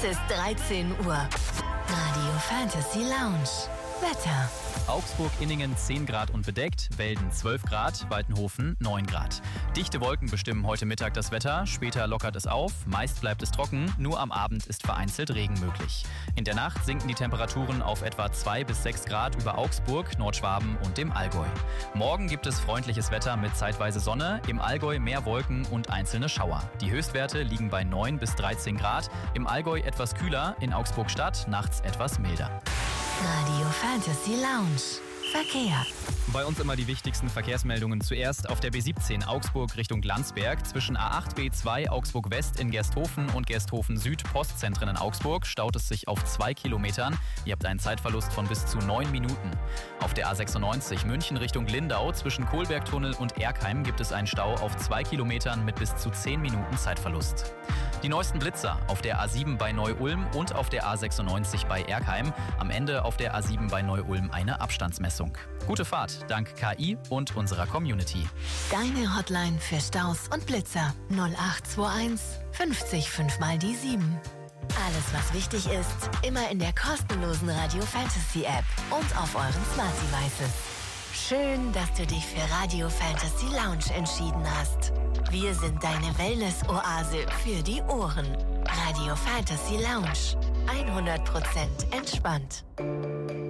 Es ist 13 Uhr. Radio Fantasy Lounge. Wetter. Augsburg-Inningen 10 Grad und bedeckt, Welden 12 Grad, Waltenhofen 9 Grad. Dichte Wolken bestimmen heute Mittag das Wetter, später lockert es auf, meist bleibt es trocken, nur am Abend ist vereinzelt Regen möglich. In der Nacht sinken die Temperaturen auf etwa 2 bis 6 Grad über Augsburg, Nordschwaben und dem Allgäu. Morgen gibt es freundliches Wetter mit zeitweise Sonne, im Allgäu mehr Wolken und einzelne Schauer. Die Höchstwerte liegen bei 9 bis 13 Grad, im Allgäu etwas kühler, in Augsburg-Stadt nachts etwas milder. Radio Fantasy Lounge. Verkehr. Bei uns immer die wichtigsten Verkehrsmeldungen. Zuerst auf der B17 Augsburg Richtung Landsberg. Zwischen A8, B2 Augsburg West in Gersthofen und Gersthofen Süd Postzentren in Augsburg staut es sich auf 2 Kilometern. Ihr habt einen Zeitverlust von bis zu 9 Minuten. Auf der A96 München Richtung Lindau zwischen Kohlbergtunnel und Erkheim gibt es einen Stau auf 2 Kilometern mit bis zu 10 Minuten Zeitverlust. Die neuesten Blitzer auf der A7 bei Neu-Ulm und auf der A96 bei Erkheim. Am Ende auf der A7 bei Neu-Ulm eine Abstandsmessung. Gute Fahrt dank KI und unserer Community. Deine Hotline für Staus und Blitzer 0821 50 5 mal die 7. Alles, was wichtig ist, immer in der kostenlosen Radio Fantasy App und auf euren Smart Devices. Schön, dass du dich für Radio Fantasy Lounge entschieden hast. Wir sind deine Wellness-Oase für die Ohren. Radio Fantasy Lounge. 100% entspannt.